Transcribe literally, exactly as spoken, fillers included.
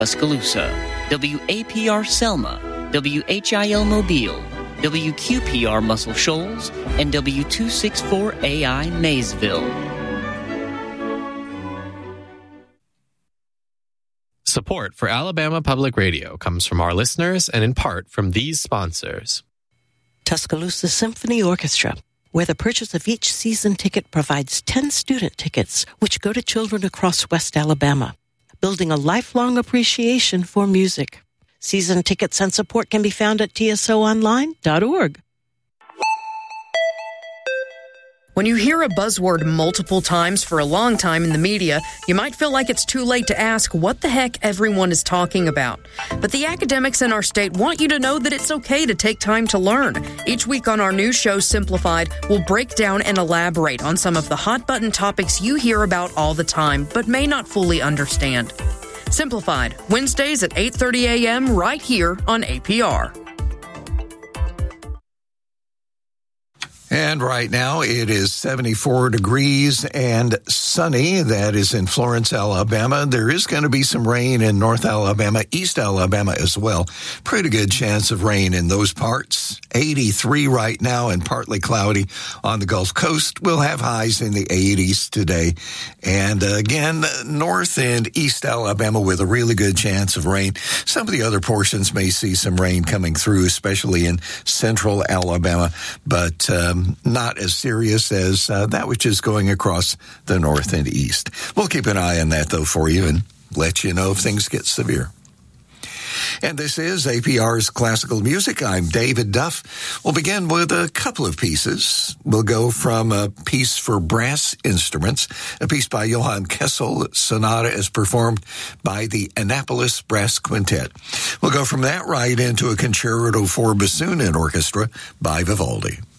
Tuscaloosa, W A P R Selma, W H I L Mobile, W Q P R Muscle Shoals, and W two sixty-four A I Maysville. Support for Alabama Public Radio comes from our listeners and in part from these sponsors. Tuscaloosa Symphony Orchestra, where the purchase of each season ticket provides ten student tickets, which go to children across West Alabama, building a lifelong appreciation for music. Season tickets and support can be found at T S O online dot org. When you hear a buzzword multiple times for a long time in the media, you might feel like it's too late to ask what the heck everyone is talking about. But the academics in our state want you to know that it's okay to take time to learn. Each week on our new show, Simplified, we'll break down and elaborate on some of the hot-button topics you hear about all the time, but may not fully understand. Simplified, Wednesdays at eight thirty a.m. right here on A P R. And right now it is seventy-four degrees and sunny. That is in Florence, Alabama. There is going to be some rain in North Alabama, East Alabama as well. Pretty good chance of rain in those parts. eighty-three right now and partly cloudy on the Gulf Coast. We'll have highs in the eighties today. And uh, again, North and East Alabama with a really good chance of rain. Some of the other portions may see some rain coming through, especially in Central Alabama. But um, not as serious as uh, that which is going across the north and east. We'll keep an eye on that, though, for you and let you know if things get severe. And this is A P R's Classical Music. I'm David Duff. We'll begin with a couple of pieces. We'll go from a piece for brass instruments, a piece by Johann Kessel, Sonata, as performed by the Annapolis Brass Quintet. We'll go from that right into a concerto for bassoon and orchestra by Vivaldi.